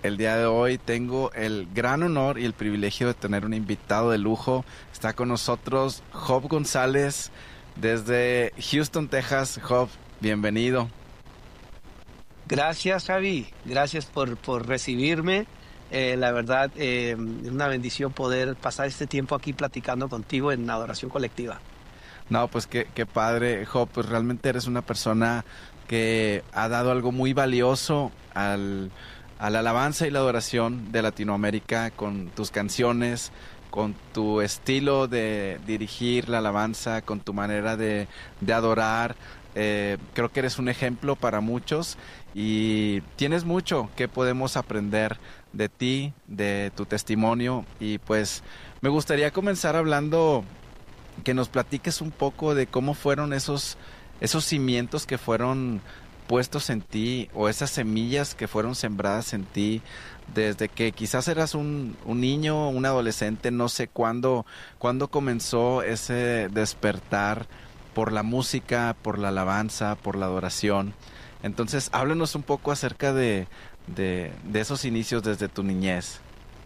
El día de hoy tengo el gran honor y el privilegio de tener un invitado de lujo. Está con nosotros Job González desde Houston, Texas. Job, bienvenido. Gracias, Javi. Gracias por recibirme. La verdad, es una bendición poder pasar este tiempo aquí platicando contigo en adoración colectiva. No, pues qué padre, Job. Pues realmente eres una persona que ha dado algo muy valioso a la alabanza y la adoración de Latinoamérica con tus canciones, con tu estilo de dirigir la alabanza, con tu manera de adorar. Creo que eres un ejemplo para muchos y tienes mucho que podemos aprender de ti, de tu testimonio. Y pues me gustaría comenzar hablando, que nos platiques un poco de cómo fueron esos cimientos que fueron puestos en ti, o esas semillas que fueron sembradas en ti desde que quizás eras un niño, un adolescente. No sé cuándo comenzó ese despertar por la música, por la alabanza, por la adoración. Entonces, háblanos un poco acerca de esos inicios desde tu niñez.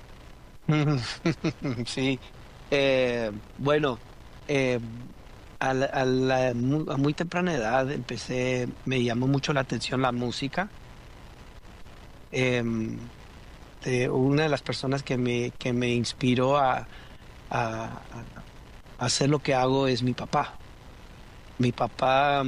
Sí. Bueno, eh, a muy temprana edad me llamó mucho la atención la música. Em, una de las personas que me inspiró a hacer lo que hago es mi papá. Mi papá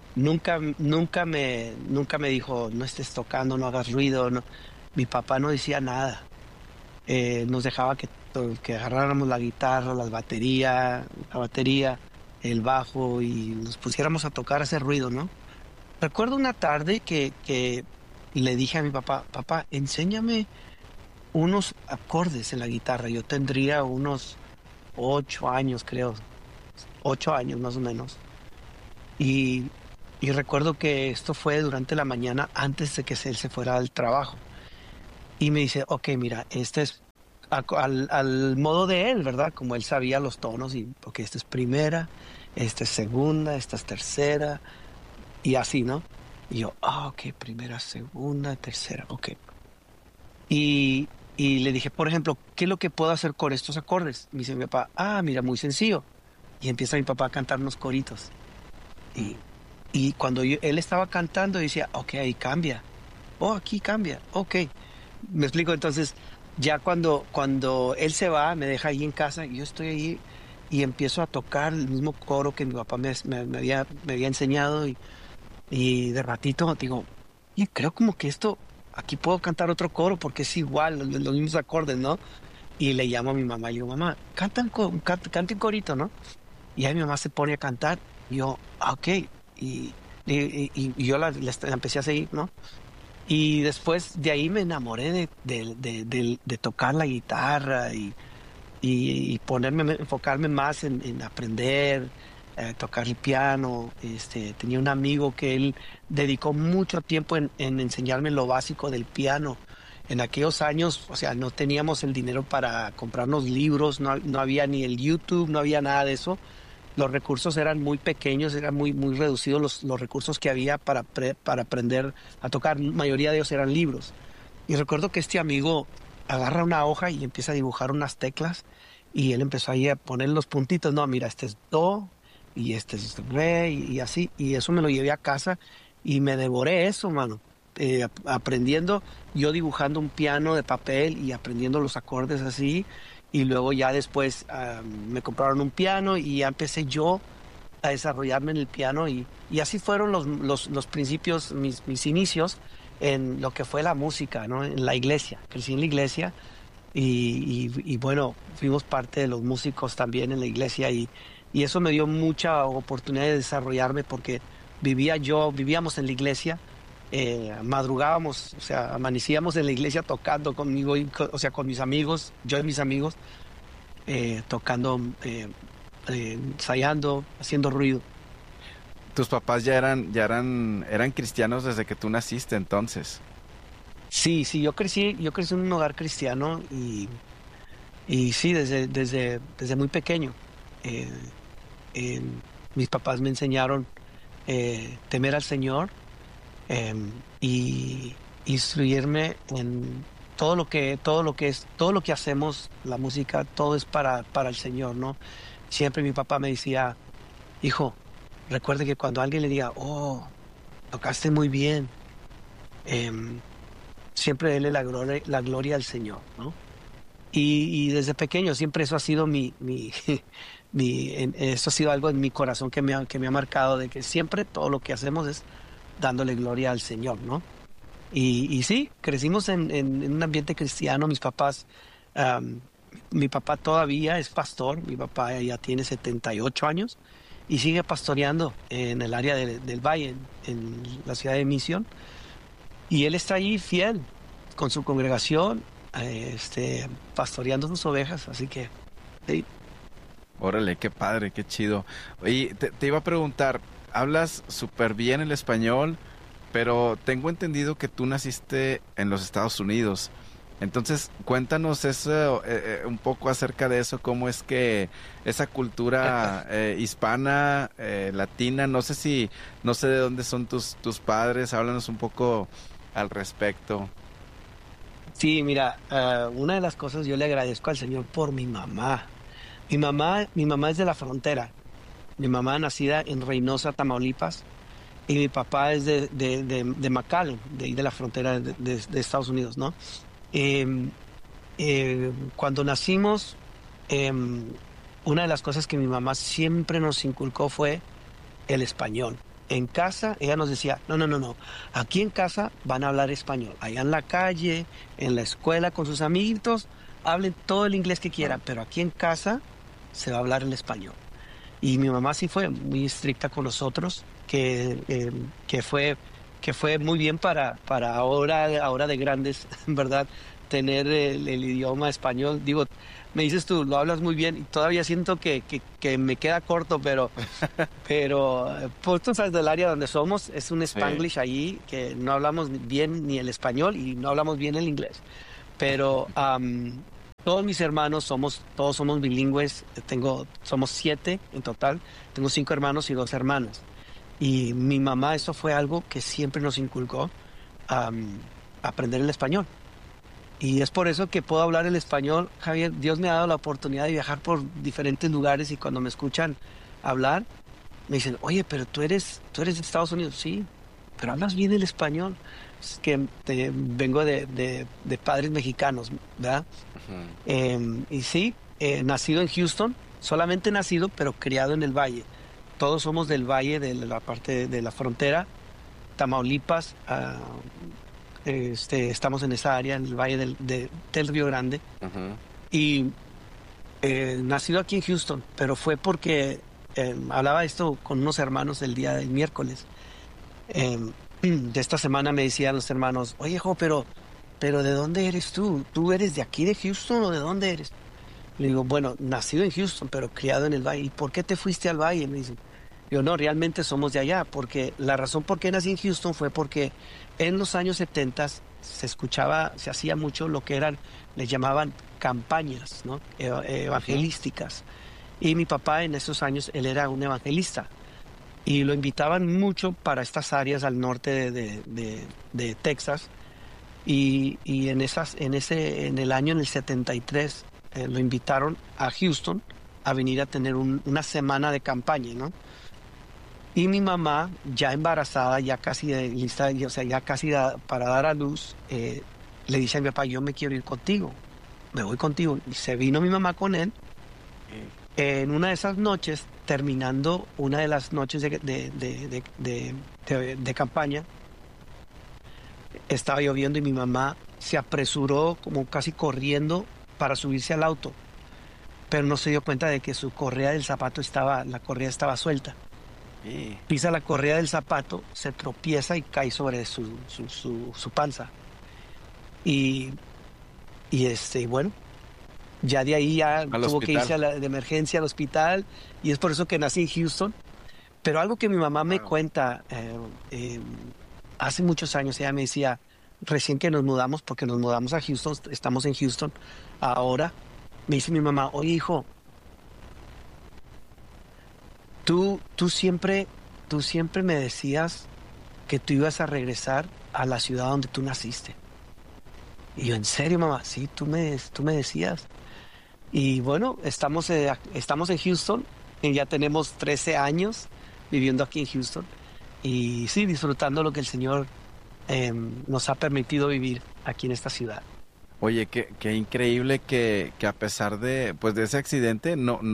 nunca me dijo, no estés tocando, no hagas ruido. No. Mi papá no decía nada. Nos dejaba que agarráramos la guitarra, la batería, el bajo y nos pusiéramos a tocar, a hacer ruido, ¿no? Recuerdo una tarde que le dije a mi papá, papá, enséñame unos acordes en la guitarra. Yo tendría unos 8 años, creo, 8 años más o menos. Y, y recuerdo que esto fue durante la mañana antes de que él se fuera al trabajo. Y me dice, ok, mira, este es al modo de él, ¿verdad? Como él sabía los tonos y, ok, esta es primera, esta es segunda, esta es tercera, y así, ¿no? Y yo, ok, primera, segunda, tercera, ok. Y le dije, por ejemplo, ¿qué es lo que puedo hacer con estos acordes? Me dice mi papá, mira, muy sencillo. Y empieza mi papá a cantar unos coritos. Y, y cuando él estaba cantando, decía, ok, ahí cambia. Oh, aquí cambia. Ok. Me explico. Entonces, ya cuando él se va, me deja ahí en casa, y yo estoy ahí y empiezo a tocar el mismo coro que mi papá me había enseñado y de ratito digo, y creo como que aquí puedo cantar otro coro porque es igual, los mismos acordes, ¿no? Y le llamo a mi mamá y digo, mamá, canta un corito, ¿no? Y ahí mi mamá se pone a cantar y yo, ok. Y yo la empecé a seguir, ¿no? Y después de ahí me enamoré de tocar la guitarra y enfocarme más en aprender, tocar el piano. Tenía un amigo que él dedicó mucho tiempo en enseñarme lo básico del piano. En aquellos años, o sea, no teníamos el dinero para comprarnos libros, no había ni el YouTube, no había nada de eso. Los recursos eran muy pequeños, eran muy reducidos los recursos que había para aprender a tocar. La mayoría de ellos eran libros. Y recuerdo que este amigo agarra una hoja y empieza a dibujar unas teclas y él empezó ahí a poner los puntitos. No, mira, este es do y este es re y así. Y eso me lo llevé a casa y me devoré eso, mano. Aprendiendo, yo dibujando un piano de papel y aprendiendo los acordes así. Y luego ya después me compraron un piano y ya empecé yo a desarrollarme en el piano y así fueron los principios, mis inicios en lo que fue la música, ¿no? En la iglesia. Crecí en la iglesia y bueno, fuimos parte de los músicos también en la iglesia y eso me dio mucha oportunidad de desarrollarme porque vivíamos en la iglesia. Madrugábamos, o sea, amanecíamos en la iglesia tocando conmigo, o sea, con mis amigos, yo y mis amigos, tocando, ensayando, haciendo ruido. Tus papás eran cristianos desde que tú naciste, entonces. Sí, sí, yo crecí en un hogar cristiano y sí, desde muy pequeño. Eh, eh, Mis papás me enseñaron temer al Señor y instruirme todo lo que hacemos, la música, todo es para el Señor, ¿no? Siempre mi papá me decía, hijo, recuerde que cuando alguien le diga, oh, tocaste muy bien, em, siempre dele la gloria al Señor, ¿no? Y desde pequeño siempre eso ha sido eso ha sido algo en mi corazón que me ha marcado, de que siempre todo lo que hacemos es dándole gloria al Señor, ¿no? Y sí, crecimos en un ambiente cristiano. Mis papás, am, mi papá todavía es pastor, mi papá ya tiene 78 años y sigue pastoreando en el área del Valle, en la ciudad de Misión. Y él está ahí fiel con su congregación, pastoreando sus ovejas. Así que, sí. Órale, qué padre, qué chido. Oye, te iba a preguntar, hablas súper bien el español, pero tengo entendido que tú naciste en los Estados Unidos. Entonces, cuéntanos eso, un poco acerca de eso, cómo es que esa cultura hispana, latina, no sé de dónde son tus padres, háblanos un poco al respecto. Sí, mira, una de las cosas yo le agradezco al Señor por mi mamá. Mi mamá es de la frontera. Mi mamá nacida en Reynosa, Tamaulipas, y mi papá es de McAllen, de ahí de la frontera de Estados Unidos, ¿no? Eh, Cuando nacimos, eh, una de las cosas que mi mamá siempre nos inculcó fue el español. En casa, ella nos decía, no, no, no, no, aquí en casa van a hablar español. Allá en la calle, en la escuela, con sus amiguitos, hablen todo el inglés que quieran, pero aquí en casa se va a hablar el español. Y mi mamá sí fue muy estricta con nosotros, que fue muy bien para ahora de grandes, ¿verdad? Tener el idioma español. Digo, me dices tú, lo hablas muy bien y todavía siento que me queda corto, pero pues tú sabes del área donde somos, es un Sí. Spanglish allí que no hablamos bien ni el español y no hablamos bien el inglés. Pero todos mis hermanos todos somos bilingües. Somos 7 en total. Tengo 5 hermanos y 2 hermanas. Y mi mamá, eso fue algo que siempre nos inculcó, aprender el español. Y es por eso que puedo hablar el español, Javier. Dios me ha dado la oportunidad de viajar por diferentes lugares y cuando me escuchan hablar, me dicen, oye, pero tú eres de Estados Unidos, sí, pero hablas bien el español. Es que vengo de padres mexicanos, ¿verdad? Ujú. Y sí, nacido en Houston, solamente nacido, pero criado en el Valle. Todos somos del Valle, de la parte de la frontera, Tamaulipas. Estamos en esa área, en el Valle del Río Grande. Ujú. Y nacido aquí en Houston, pero fue porque hablaba esto con unos hermanos el día del miércoles. De esta semana me decían los hermanos, oye, hijo, pero ¿de dónde eres tú? ¿Tú eres de aquí de Houston o de dónde eres? Le digo, bueno, nacido en Houston, pero criado en el Valle. ¿Y por qué te fuiste al Valle? Me dicen. Yo no, realmente somos de allá, porque la razón por qué nací en Houston fue porque en los años 70 se hacía mucho lo que les llamaban campañas, ¿no? Ujú. Evangelísticas. Y mi papá en esos años, él era un evangelista. Y lo invitaban mucho para estas áreas al norte de Texas. Y en el año, en el 73, lo invitaron a Houston a venir a tener una semana de campaña, ¿no? Y mi mamá, ya embarazada, ya casi lista, o sea, ya casi para dar a luz, le dice a mi papá, yo me quiero ir contigo, me voy contigo. Y se vino mi mamá con él. En una de esas noches, terminando una de las noches de campaña, estaba lloviendo y mi mamá se apresuró como casi corriendo para subirse al auto, pero no se dio cuenta de que su correa del zapato la correa estaba suelta. Sí. Pisa la correa del zapato, se tropieza y cae sobre su panza. Y, bueno, ya de ahí ya Al tuvo que hospital. irse de emergencia al hospital y es por eso que nací en Houston. Pero algo que mi mamá me Wow. cuenta, hace muchos años, ella me decía, recién que nos mudamos, porque nos mudamos a Houston, estamos en Houston ahora, me dice mi mamá, oye hijo, tú siempre me decías que tú ibas a regresar a la ciudad donde tú naciste. Y yo, ¿en serio, mamá? Sí, tú me decías. Y bueno, estamos en Houston y ya tenemos 13 años viviendo aquí en Houston. Y sí, disfrutando lo que el Señor nos ha permitido vivir aquí en esta ciudad. Oye, qué increíble que a pesar de, pues, de ese accidente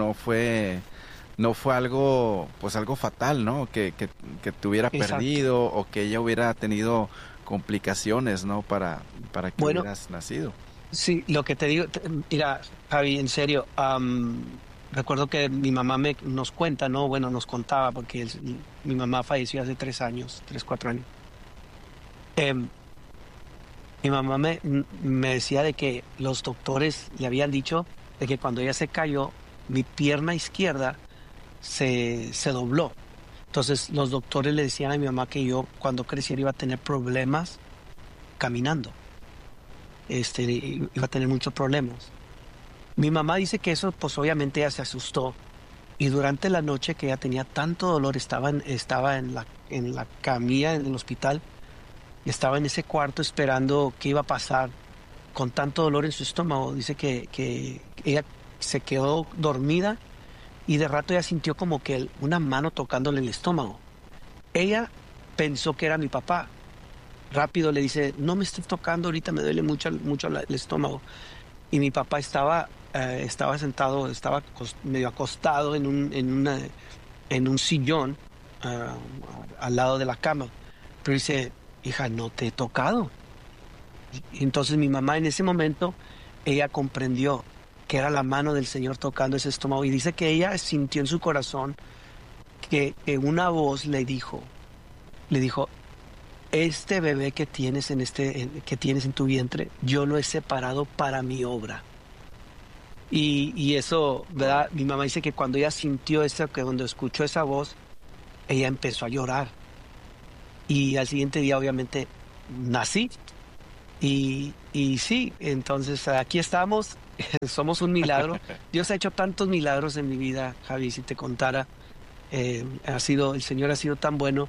no fue algo, pues, algo fatal, ¿no? Que te hubiera Exacto. perdido o que ella hubiera tenido complicaciones, ¿no? Para que Bueno, hubieras nacido. sí, lo que te digo, mira, Javi, en serio, recuerdo que mi mamá nos cuenta, ¿no? Bueno, nos contaba, porque mi mamá falleció hace 3 años, 4 años. Em, Mi mamá me decía de que los doctores le habían dicho de que cuando ella se cayó, mi pierna izquierda se dobló. Entonces los doctores le decían a mi mamá que yo cuando creciera iba a tener problemas caminando, iba a tener muchos problemas. Mi mamá dice que eso, pues obviamente ella se asustó y durante la noche que ella tenía tanto dolor, estaba en la camilla en el hospital y estaba en ese cuarto esperando qué iba a pasar con tanto dolor en su estómago. Dice que ella se quedó dormida y de rato ella sintió como que una mano tocándole el estómago. Ella pensó que era mi papá. Rápido le dice, no me estés tocando, ahorita me duele mucho, mucho el estómago. Y mi papá estaba sentado, estaba medio acostado en un sillón ah, al lado de la cama. Pero dice, hija, no te he tocado. Y entonces mi mamá en ese momento, ella comprendió que era la mano del Señor tocando ese estómago y dice que ella sintió en su corazón que una voz le dijo, este bebé que tienes que tienes en tu vientre, yo lo he separado para mi obra. Y eso, Wow. ¿verdad? Mi mamá dice que cuando ella sintió eso, que cuando escuchó esa voz, ella empezó a llorar. Y al siguiente día, obviamente, nací. Y sí, entonces aquí estamos, somos un milagro. Dios ha hecho tantos milagros en mi vida, Javi, si te contara, el Señor ha sido tan bueno.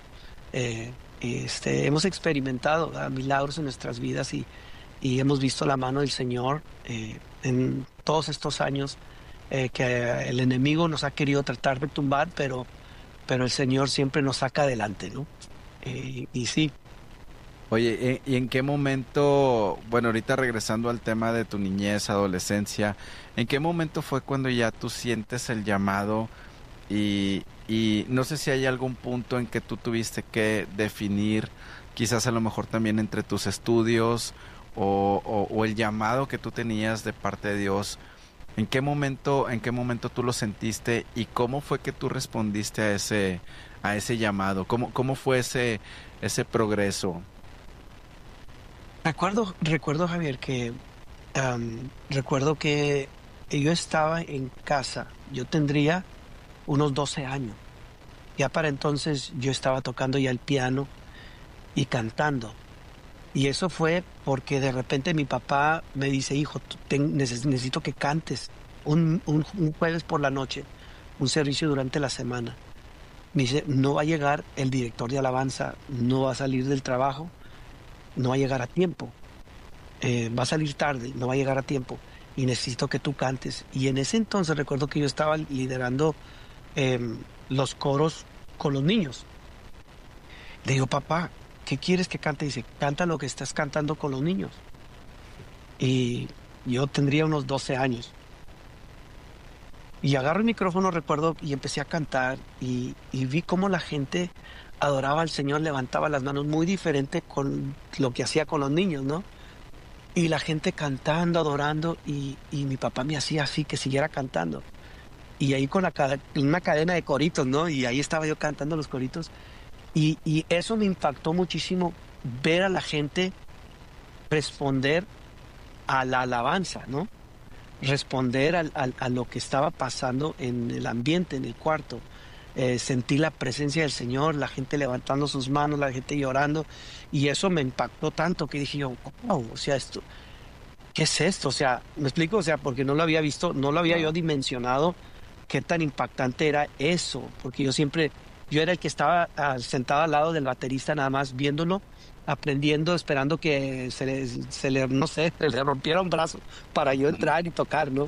Hemos experimentado, ¿verdad?, milagros en nuestras vidas y hemos visto la mano del Señor en todos estos años que el enemigo nos ha querido tratar de tumbar, pero el Señor siempre nos saca adelante, ¿no? Y sí. Oye, ¿y en qué momento, bueno, ahorita regresando al tema de tu niñez, adolescencia, ¿en qué momento fue cuando ya tú sientes el llamado y no sé si hay algún punto en que tú tuviste que definir, quizás a lo mejor también entre tus estudios o el llamado que tú tenías de parte de Dios? En qué momento tú lo sentiste y cómo fue que tú respondiste a ese llamado? ¿Cómo fue ese progreso? Recuerdo, Javier, recuerdo que yo estaba en casa, yo tendría unos 12 años. Ya para entonces yo estaba tocando ya el piano y cantando. Y eso fue porque de repente mi papá me dice, hijo, necesito que cantes un jueves por la noche, un servicio durante la semana. Me dice, no va a llegar el director de alabanza, no va a salir del trabajo, no va a llegar a tiempo, va a salir tarde, no va a llegar a tiempo y necesito que tú cantes. Y en ese entonces recuerdo que yo estaba liderando los coros con los niños. Le digo, papá, ¿qué quieres que cante? Dice, canta lo que estás cantando con los niños. Y yo tendría unos 12 años. Y agarro el micrófono, recuerdo, y empecé a cantar y vi cómo la gente adoraba al Señor, levantaba las manos, muy diferente con lo que hacía con los niños, ¿no? Y la gente cantando, adorando, y mi papá me hacía así, que siguiera cantando. Y ahí con una cadena de coritos, ¿no? Y ahí estaba yo cantando los coritos. Y eso me impactó muchísimo ver a la gente responder a la alabanza, ¿no? Responder a lo que estaba pasando en el ambiente, en el cuarto. Sentí la presencia del Señor, la gente levantando sus manos, la gente llorando, y eso me impactó tanto que dije yo, wow, o sea, ¿qué es esto? O sea, me explico, o sea, porque no lo había visto, no lo había yo Wow. dimensionado qué tan impactante era eso, porque yo era el que estaba sentado al lado del baterista nada más viéndolo aprendiendo, esperando que no sé, se le rompiera un brazo para yo entrar y tocar, ¿no?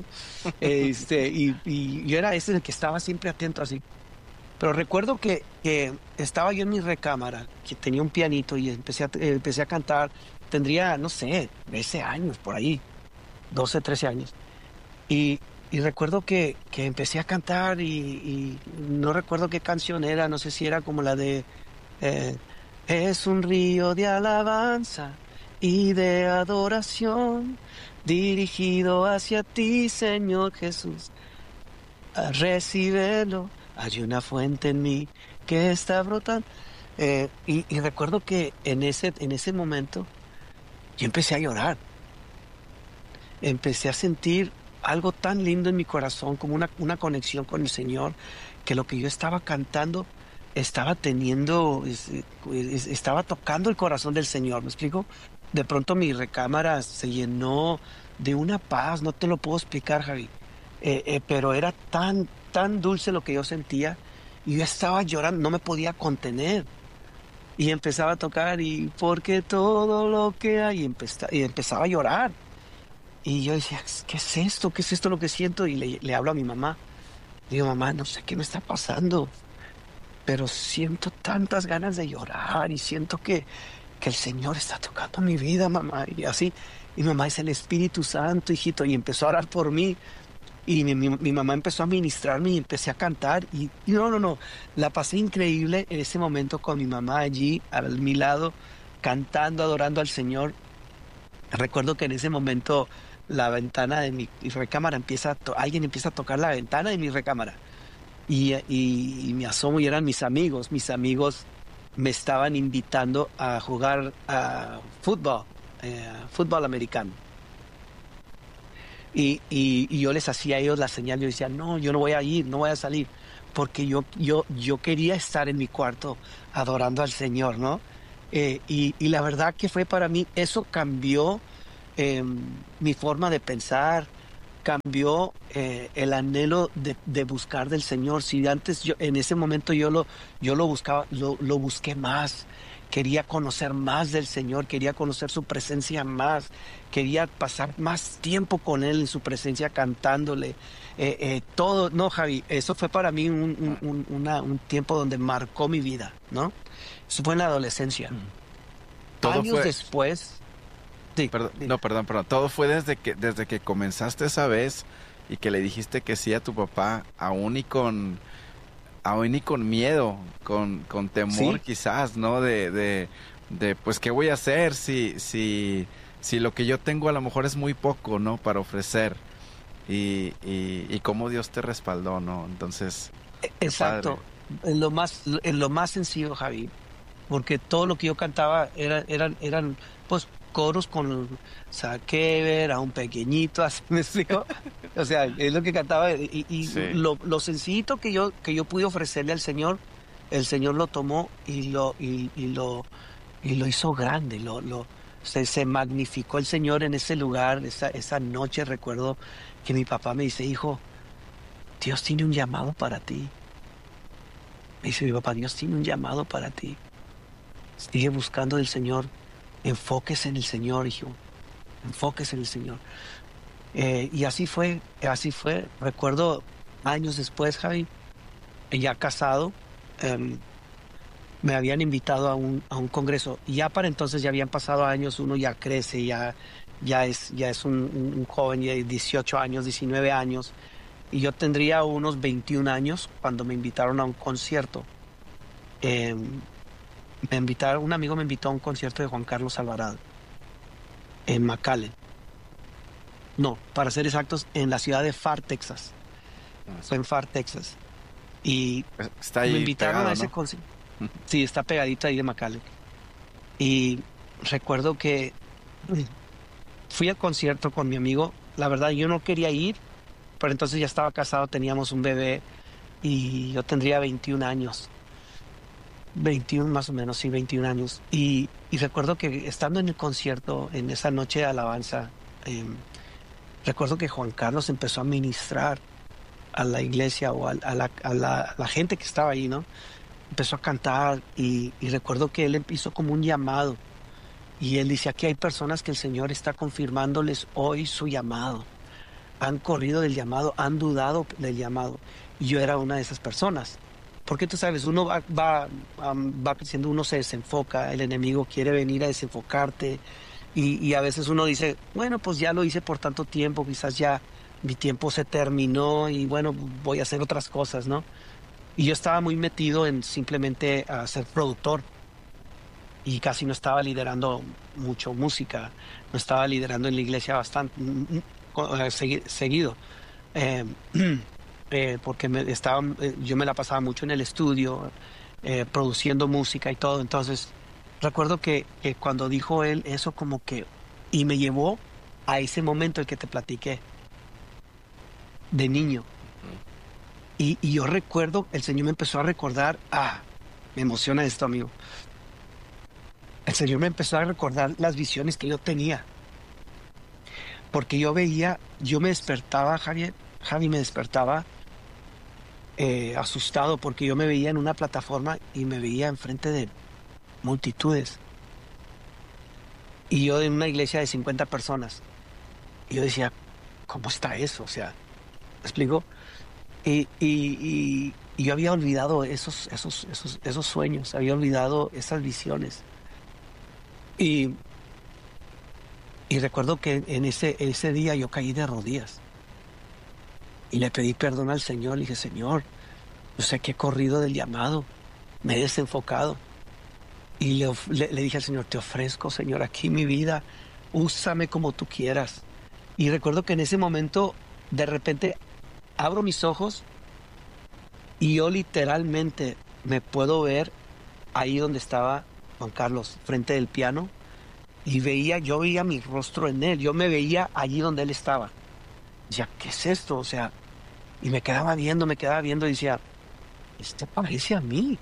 Y yo era ese el que estaba siempre atento así. Pero recuerdo que estaba yo en mi recámara, que tenía un pianito y empecé a cantar. Tendría, no sé, 13 años por ahí, 12, 13 años. Y, y recuerdo que empecé a cantar y no recuerdo qué canción era, no sé si era como la de eh, Es un río de alabanza y de adoración dirigido hacia ti, Señor Jesús. Recíbelo, hay una fuente en mí que está brotando. Y recuerdo que en ese momento yo empecé a llorar, empecé a sentir algo tan lindo en mi corazón, como una conexión con el Señor, que lo que yo estaba cantando estaba teniendo, estaba tocando el corazón del Señor, ¿me explico? De pronto mi recámara se llenó de una paz, no te lo puedo explicar, Javi, pero era tan dulce lo que yo sentía, y yo estaba llorando, no me podía contener. Y empezaba a tocar y porque todo lo que hay, y empezaba a llorar. Y yo decía, ¿qué es esto? ¿Qué es esto lo que siento? Y le hablo a mi mamá. Digo, mamá, no sé qué me está pasando, pero siento tantas ganas de llorar y siento que el Señor está tocando mi vida, mamá. Y así, y mamá es el Espíritu Santo, hijito, y empezó a orar por mí. Y mi mamá empezó a ministrarme y empecé a cantar. Y no, la pasé increíble en ese momento con mi mamá allí a mi lado, cantando, adorando al Señor. Recuerdo que en ese momento la ventana de mi recámara alguien empieza a tocar la ventana de mi recámara. Y me asomo y eran mis amigos. Mis amigos me estaban invitando a jugar a fútbol americano. Y yo les hacía a ellos la señal, yo decía, no, yo no voy a ir, no voy a salir, porque yo quería estar en mi cuarto adorando al Señor, ¿no? Y la verdad que fue para mí, eso cambió eh, mi forma de pensar, cambió el anhelo de buscar del Señor. Si antes en ese momento yo lo buscaba, lo busqué más. Quería conocer más del Señor, quería conocer su presencia más, quería pasar más tiempo con Él en su presencia cantándole. Todo, no, Javi, eso fue para mí un tiempo donde marcó mi vida, ¿no? Eso fue en la adolescencia. Todo Años fue, después, sí, perdón, sí, no, perdón, todo fue desde que comenzaste esa vez y que le dijiste que sí a tu papá, aún y con miedo, con temor sí. quizás, ¿no? De pues, ¿qué voy a hacer si lo que yo tengo a lo mejor es muy poco, ¿no? Para ofrecer y cómo Dios te respaldó, ¿no? Entonces, qué padre. Exacto. En lo más sencillo, Javi, porque todo lo que yo cantaba eran pues coros con saqué a un pequeñito, así me explico. O sea, es lo que cantaba y Sí. lo sencillito que yo pude ofrecerle al Señor, el Señor lo tomó y lo hizo grande, se magnificó el Señor en ese lugar, esa noche recuerdo que mi papá me dice, hijo, Dios tiene un llamado para ti. Me dice mi papá, Dios tiene un llamado para ti. Sigue buscando del Señor. Enfóquese en el Señor, hijo. Enfóquese en el Señor. Y así fue, así fue. Recuerdo años después, Javi, ya casado, em, me habían invitado a un congreso. Y ya para entonces ya habían pasado años, uno ya crece, ya es un joven, ya de 18 años, 19 años. Y yo tendría unos 21 años cuando me invitaron a un concierto. Em, un amigo me invitó a un concierto de Juan Carlos Alvarado en McAllen. No, para ser exactos, en la ciudad de Far, Texas. Fue en Far, Texas. Y Está me ahí invitaron a pegado, ese ¿no? concierto. Sí, está pegadito ahí de McAllen. Y recuerdo que mm, fui al concierto con mi amigo. La verdad, yo no quería ir, pero entonces ya estaba casado, teníamos un bebé y yo tendría 21 años. 21 más o menos, sí, 21 años. Y recuerdo que estando en el concierto, en esa noche de alabanza, recuerdo que Juan Carlos empezó a ministrar a la iglesia o a la gente que estaba ahí, ¿no? Empezó a cantar y recuerdo que él hizo como un llamado. Y él dice, aquí hay personas que el Señor está confirmándoles hoy su llamado. Han corrido del llamado, han dudado del llamado. Y yo era una de esas personas. Porque tú sabes, uno va creciendo, uno se desenfoca, el enemigo quiere venir a desenfocarte. Y a veces uno dice, bueno, pues ya lo hice por tanto tiempo, quizás ya mi tiempo se terminó y bueno, voy a hacer otras cosas, ¿no? Y yo estaba muy metido en simplemente a ser productor y casi no estaba liderando mucho música, no estaba liderando en la iglesia bastante seguido, eh, porque yo me la pasaba mucho en el estudio, produciendo música y todo. Entonces, recuerdo que cuando dijo él eso como que, y me llevó a ese momento el que te platiqué, de niño. Y yo recuerdo, el Señor me empezó a recordar, me emociona esto, amigo. El Señor me empezó a recordar las visiones que yo tenía. Porque yo me despertaba, Javi me despertaba asustado porque yo me veía en una plataforma y me veía enfrente de multitudes. Y yo en una iglesia de 50 personas. Y yo decía, ¿cómo está eso? O sea, ¿me explico? Y yo había olvidado esos sueños, había olvidado esas visiones. Y recuerdo que en ese día yo caí de rodillas y le pedí perdón al Señor. Le dije, Señor, yo sé que he corrido del llamado, me he desenfocado. Y le dije al Señor, te ofrezco, Señor, aquí mi vida, úsame como tú quieras. Y recuerdo que en ese momento, de repente, abro mis ojos y yo literalmente me puedo ver ahí donde estaba Juan Carlos, frente del piano, y yo veía mi rostro en él, yo me veía allí donde él estaba. Decía, ¿qué es esto? O sea, y me quedaba viendo y decía, este parece a mí.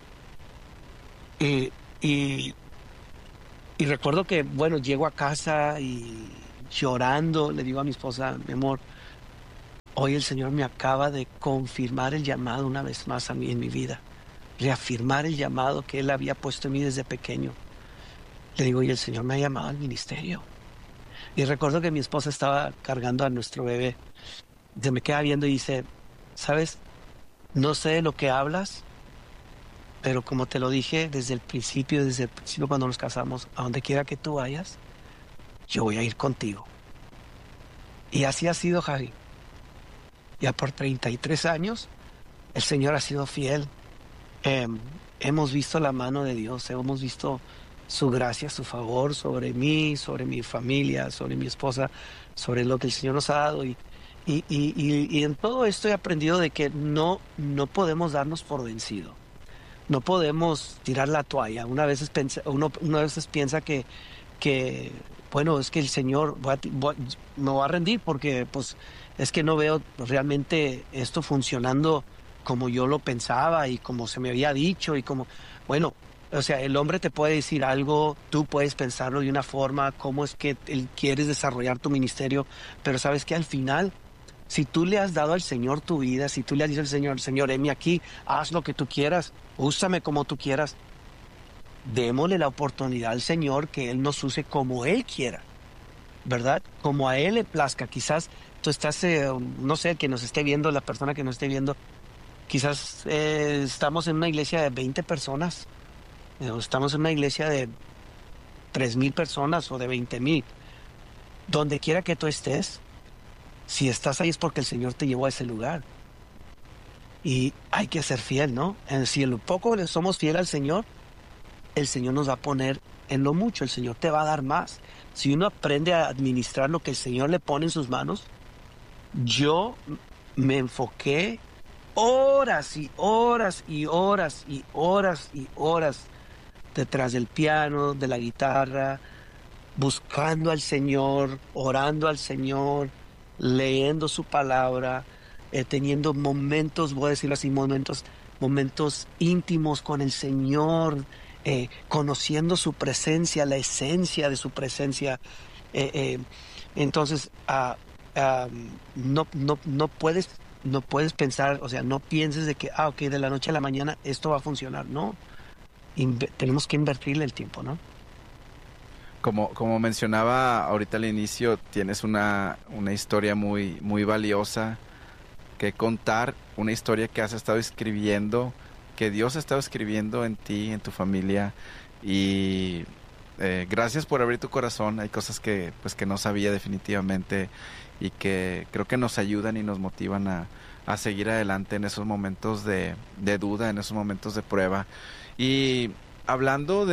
Y, y, y recuerdo que, bueno, llego a casa y llorando, le digo a mi esposa, mi amor, hoy el Señor me acaba de confirmar el llamado una vez más a mí en mi vida, reafirmar el llamado que Él había puesto en mí desde pequeño. Le digo, y el Señor me ha llamado al ministerio. Y recuerdo que mi esposa estaba cargando a nuestro bebé. Se me queda viendo y dice, ¿sabes? No sé de lo que hablas, pero como te lo dije desde el principio cuando nos casamos, a donde quiera que tú vayas, yo voy a ir contigo. Y así ha sido, Javi. Ya por 33 años, el Señor ha sido fiel. Hemos visto la mano de Dios, hemos visto su gracia, su favor sobre mí, sobre mi familia, sobre mi esposa, sobre lo que el Señor nos ha dado. Y en todo esto he aprendido de que no podemos darnos por vencido. No podemos tirar la toalla. Uno a veces piensa que bueno, es que el Señor me va a rendir porque pues es que no veo realmente esto funcionando como yo lo pensaba y como se me había dicho y como, bueno, o sea, el hombre te puede decir algo, tú puedes pensarlo de una forma, cómo es que él quieres desarrollar tu ministerio, pero sabes que al final, si tú le has dado al Señor tu vida, si tú le has dicho al Señor, Señor, heme aquí, haz lo que tú quieras, úsame como tú quieras, démosle la oportunidad al Señor que Él nos use como Él quiera, ¿verdad? Como a Él le plazca. Quizás tú estás, no sé, que nos esté viendo, la persona que nos esté viendo, quizás estamos en una iglesia de 20 personas, o estamos en una iglesia de 3,000 personas o de 20,000. Donde quiera que tú estés, si estás ahí es porque el Señor te llevó a ese lugar. Y hay que ser fiel, ¿no? Si en lo poco le somos fiel al Señor, el Señor nos va a poner en lo mucho, el Señor te va a dar más. Si uno aprende a administrar lo que el Señor le pone en sus manos, yo me enfoqué horas y horas y horas y horas y horas detrás del piano, de la guitarra, buscando al Señor, orando al Señor, leyendo su palabra, teniendo momentos, voy a decirlo así, momentos íntimos con el Señor, conociendo su presencia, la esencia de su presencia. Entonces, no puedes pensar, o sea, no pienses de que, ok, de la noche a la mañana esto va a funcionar. No, tenemos que invertirle el tiempo, ¿no? como mencionaba ahorita al inicio, tienes una historia muy valiosa que contar, una historia que has estado escribiendo, que Dios ha estado escribiendo en ti, en tu familia, y gracias por abrir tu corazón. Hay cosas que pues que no sabía definitivamente y que creo que nos ayudan y nos motivan a seguir adelante en esos momentos de duda, en esos momentos de prueba. Y hablando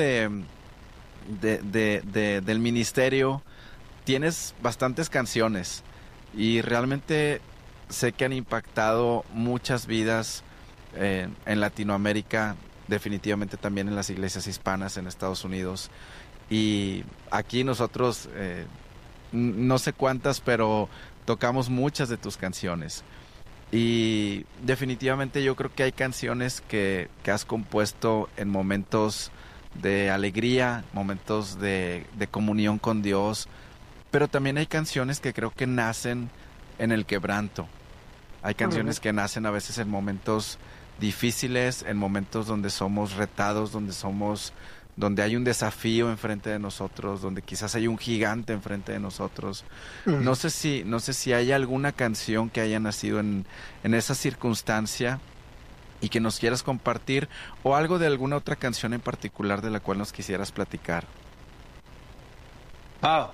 del ministerio, tienes bastantes canciones y realmente sé que han impactado muchas vidas en Latinoamérica, definitivamente también en las iglesias hispanas en Estados Unidos. Y aquí nosotros, no sé cuántas, pero tocamos muchas de tus canciones. Y definitivamente yo creo que hay canciones que has compuesto en momentos de alegría, momentos de comunión con Dios, pero también hay canciones que creo que nacen en el quebranto. Hay canciones que nacen a veces en momentos difíciles, en momentos donde somos retados, donde hay un desafío enfrente de nosotros, donde quizás hay un gigante enfrente de nosotros. No sé si hay alguna canción que haya nacido en esa circunstancia y que nos quieras compartir, o algo de alguna otra canción en particular de la cual nos quisieras platicar. Wow.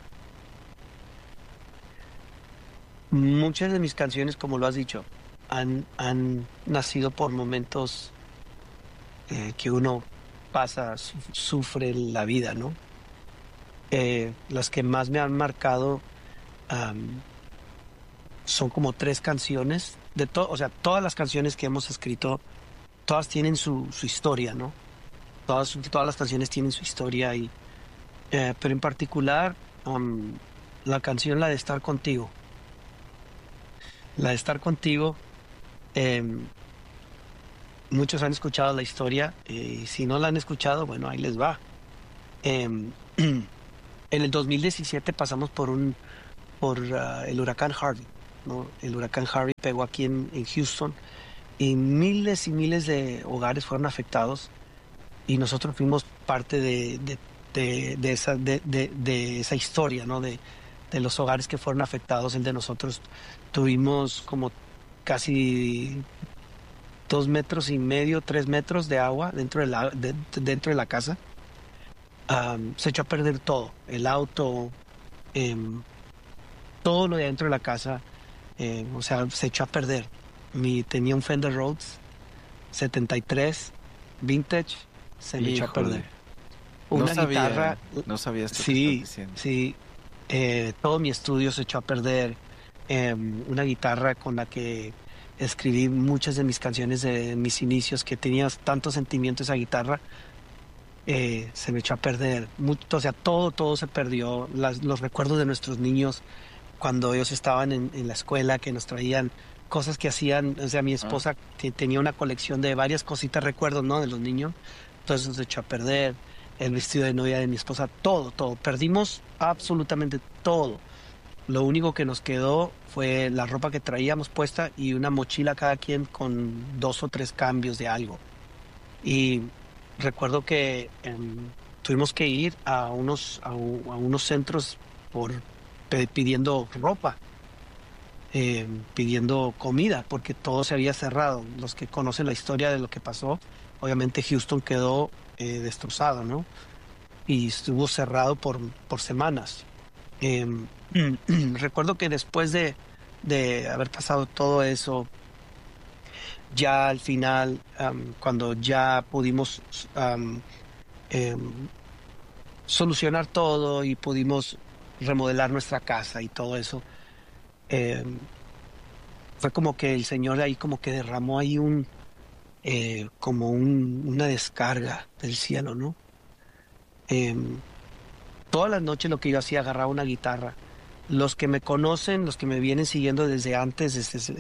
Muchas de mis canciones, como lo has dicho, han nacido por momentos que uno pasa, sufre la vida, ¿no? Las que más me han marcado am, son como tres canciones, o sea, todas las canciones que hemos escrito, todas tienen su historia, ¿no? Todas las canciones tienen su historia, pero en particular la canción, la de Estar Contigo. La de Estar Contigo, em, muchos han escuchado la historia, y si no la han escuchado, bueno, ahí les va. Em, en el 2017 pasamos por el huracán Harvey, ¿no? El huracán Harvey pegó aquí en Houston y miles de hogares fueron afectados, y nosotros fuimos parte de esa historia, ¿no? De los hogares que fueron afectados. El de nosotros tuvimos como casi 2,5 metros, 3 metros de agua dentro de la casa. Se echó a perder todo, el auto, em, todo lo de dentro de la casa, o sea, se echó a perder. Tenía un Fender Rhodes 73 vintage, se me echó a Híjole, perder. Una guitarra, no sabía esto que estás sí, diciendo. sí, todo mi estudio se echó a perder. Una guitarra con la que escribí muchas de mis canciones de mis inicios, que tenía tanto sentimiento esa guitarra, se me echó a perder. O sea, todo se perdió. Los recuerdos de nuestros niños cuando ellos estaban en la escuela, que nos traían cosas que hacían. O sea, mi Ah, esposa tenía una colección de varias cositas, recuerdos, ¿no? De los niños. Entonces se echó a perder. El vestido de novia de mi esposa, todo. Perdimos absolutamente todo. Lo único que nos quedó fue la ropa que traíamos puesta y una mochila cada quien con 2 o 3 cambios de algo. Y recuerdo que tuvimos que ir a unos centros pidiendo ropa, pidiendo comida, porque todo se había cerrado. Los que conocen la historia de lo que pasó, obviamente Houston quedó destrozado, ¿no? Y estuvo cerrado por semanas. Em, Recuerdo que después de haber pasado todo eso, ya al final, cuando ya pudimos em, solucionar todo y pudimos remodelar nuestra casa y todo eso, em, fue como que el Señor ahí como que derramó ahí una descarga del cielo, ¿no? Em, Todas las noches lo que yo hacía, agarraba una guitarra. Los que me conocen, los que me vienen siguiendo desde antes,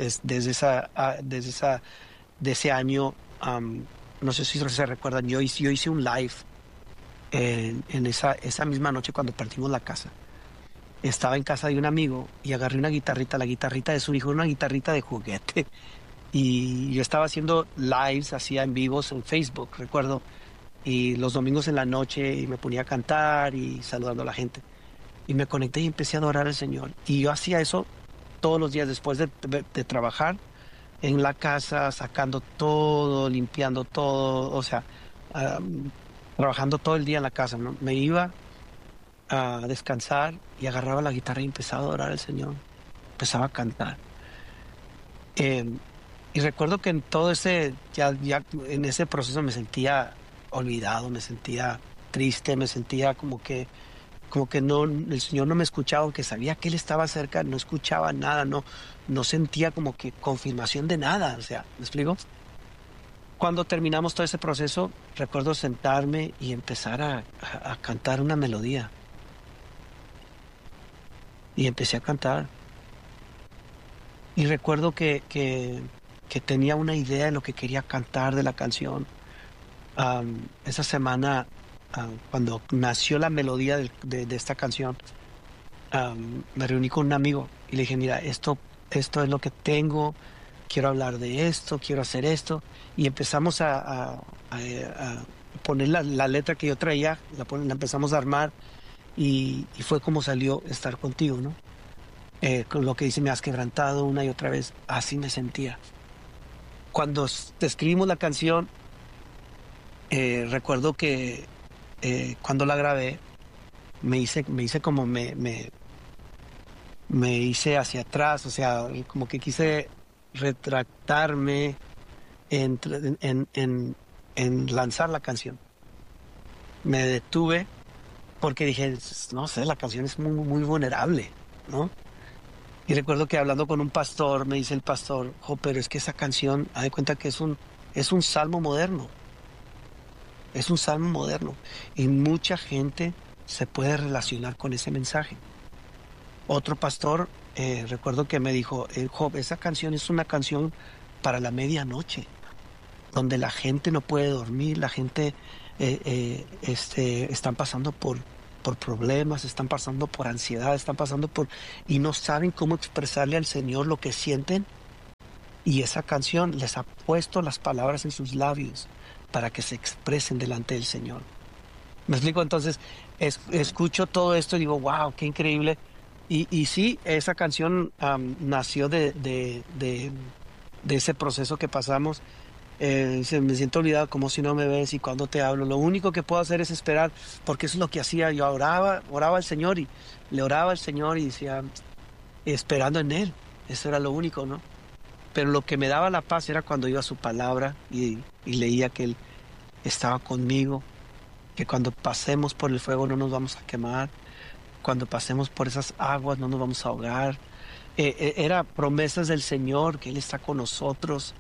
de ese año, no sé si se recuerdan, yo hice un live en esa misma noche cuando partimos la casa. Estaba en casa de un amigo y agarré una guitarrita, la guitarrita de su hijo, una guitarrita de juguete. Y yo estaba haciendo lives, hacía en vivos en Facebook, recuerdo. y los domingos en la noche y me ponía a cantar y saludando a la gente. Y me conecté y empecé a adorar al Señor. Y yo hacía eso todos los días después de trabajar en la casa, sacando todo, limpiando todo, o sea, ah, trabajando todo el día en la casa, ¿no? Me iba a descansar y agarraba la guitarra y empezaba a adorar al Señor. Empezaba a cantar. Eh, y recuerdo que en todo ese, ya en ese proceso me sentía olvidado, me sentía triste, me sentía como que no, el Señor no me escuchaba, aunque sabía que Él estaba cerca, no escuchaba nada, no sentía como que confirmación de nada, o sea, ¿me explico? Cuando terminamos todo ese proceso, recuerdo sentarme y empezar a cantar una melodía. Y empecé a cantar. Y recuerdo que tenía una idea de lo que quería cantar de la canción. Esa semana, cuando nació la melodía de esta canción, me reuní con un amigo y le dije, mira, esto es lo que tengo, quiero hablar de esto, quiero hacer esto. Y empezamos a poner la letra que yo traía, la empezamos a armar y fue como salió Estar Contigo, ¿no? Con lo que dice, me has quebrantado una y otra vez, así me sentía. Cuando escribimos la canción, recuerdo que cuando la grabé, me hice como me hice hacia atrás, o sea, como que quise retractarme en, en lanzar la canción. Me detuve porque dije, no sé, la canción es muy, muy vulnerable, ¿no? Y recuerdo que hablando con un pastor, me dice el pastor, pero es que esa canción, haz de cuenta que es un salmo moderno, es un salmo moderno. Y mucha gente se puede relacionar con ese mensaje. Otro pastor, recuerdo que me dijo, Job, esa canción es una canción para la medianoche, donde la gente no puede dormir, la gente están pasando por problemas, están pasando por ansiedad, están pasando por... y no saben cómo expresarle al Señor lo que sienten. Y esa canción les ha puesto las palabras en sus labios para que se expresen delante del Señor. ¿Me explico? Entonces, escucho todo esto y digo, wow, qué increíble. Y sí, esa canción nació de ese proceso que pasamos. Me siento olvidado como si no me ves y cuando te hablo. Lo único que puedo hacer es esperar, porque eso es lo que hacía. Yo oraba al Señor y le oraba al Señor y decía, esperando en Él. Eso era lo único, ¿no? Pero lo que me daba la paz era cuando iba a su palabra y leía que Él estaba conmigo, que cuando pasemos por el fuego no nos vamos a quemar, cuando pasemos por esas aguas no nos vamos a ahogar. Era promesas del Señor, que Él está con nosotros.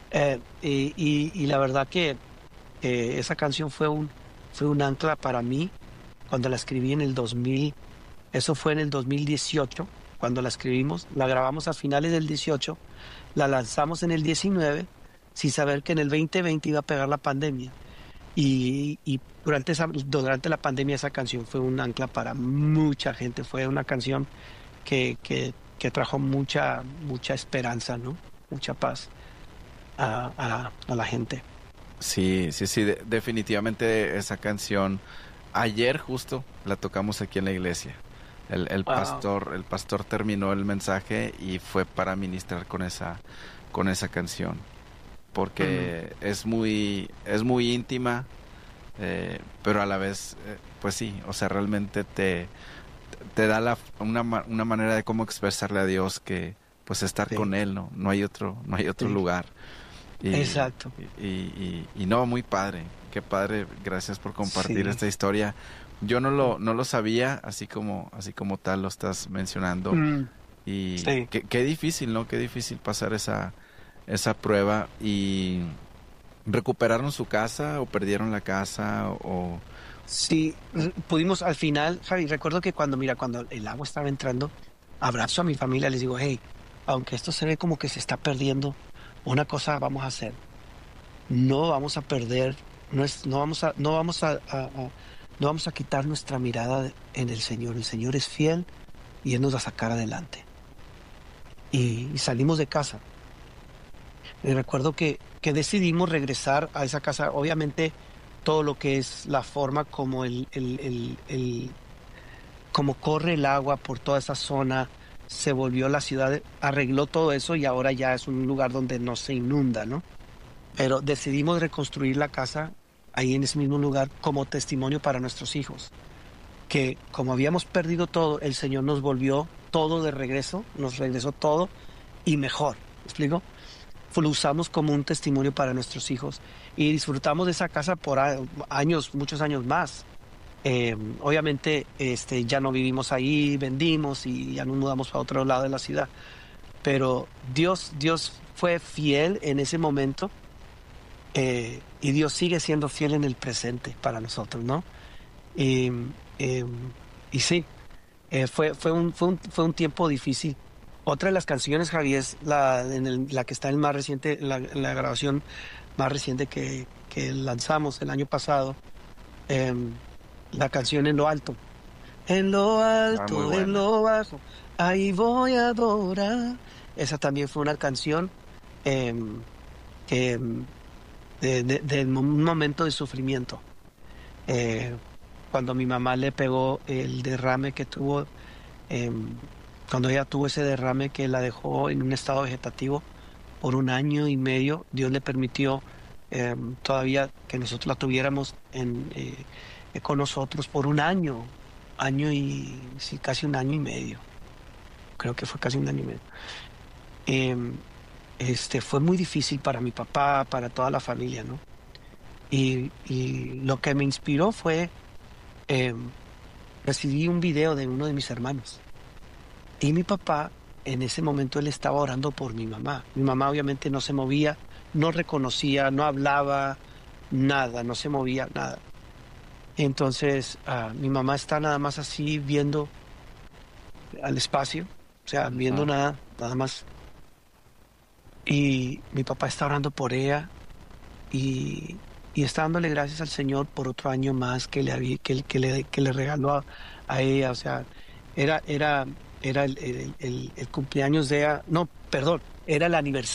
Y la verdad que esa canción fue un ancla para mí cuando la escribí en el 2000. Eso fue en el 2018, cuando la escribimos. La grabamos a finales del 18, la lanzamos en el 19, sin saber que en el 2020 iba a pegar la pandemia. Y durante la pandemia esa canción fue un ancla para mucha gente. Fue una canción que trajo mucha esperanza, ¿no? Mucha paz a la gente. Sí, sí, sí, definitivamente esa canción. Ayer justo la tocamos aquí en la iglesia. Wow. El pastor terminó el mensaje y fue para ministrar con esa canción. Mm, Porque es muy íntima, pero a la vez, pues sí, o sea, realmente te da una manera de cómo expresarle a Dios que, pues estar con sí, Él, ¿no? No hay otro sí, lugar. Y, exacto. y no, muy padre, qué padre, gracias por compartir Sí. esta historia. Yo no lo sabía, así como tal lo estás mencionando. Mm, Y sí. qué difícil, ¿no? Qué difícil pasar esa prueba y recuperaron su casa o perdieron la casa o... Sí, pudimos al final, Javi, recuerdo que cuando el agua estaba entrando, abrazo a mi familia, les digo, hey, aunque esto se ve como que se está perdiendo, una cosa vamos a hacer, no vamos a perder, no vamos a quitar nuestra mirada en el Señor es fiel y Él nos va a sacar adelante. Y salimos de casa. Y recuerdo que decidimos regresar a esa casa, obviamente todo lo que es la forma como como corre el agua por toda esa zona, se volvió la ciudad, arregló todo eso y ahora ya es un lugar donde no se inunda, ¿no? Pero decidimos reconstruir la casa ahí en ese mismo lugar como testimonio para nuestros hijos, que como habíamos perdido todo, el Señor nos volvió todo de regreso, nos regresó todo y mejor, ¿me explico? Lo usamos como un testimonio para nuestros hijos y disfrutamos de esa casa por años, muchos años más. Obviamente ya no vivimos ahí, vendimos y ya nos mudamos para otro lado de la ciudad, pero Dios fue fiel en ese momento, y Dios sigue siendo fiel en el presente para nosotros, ¿no? Y, eh, y sí, fue un tiempo difícil. Otra de las canciones, Javi, es la que está en el más reciente, la grabación más reciente que lanzamos el año pasado, la canción En lo alto. En lo alto, en lo bajo, ahí voy a adorar. Esa también fue una canción que de un momento de sufrimiento. Cuando mi mamá le pegó el derrame que tuvo, cuando ella tuvo ese derrame que la dejó en un estado vegetativo por 1 año y medio, Dios le permitió todavía que nosotros la tuviéramos con nosotros por 1 año, sí, casi 1 año y medio. Creo que fue casi 1 año y medio. Fue muy difícil para mi papá, para toda la familia, ¿no? Y lo que me inspiró fue, recibí un video de uno de mis hermanos. Y mi papá, en ese momento, él estaba orando por mi mamá. Mi mamá obviamente no se movía, no reconocía, no hablaba, nada, no se movía, nada. Entonces, mi mamá está nada más así viendo al espacio, o sea, viendo nada más. Y mi papá está orando por ella y está dándole gracias al Señor por otro año más que le regaló a ella. O sea, era el cumpleaños de ella, no, perdón, era el aniversario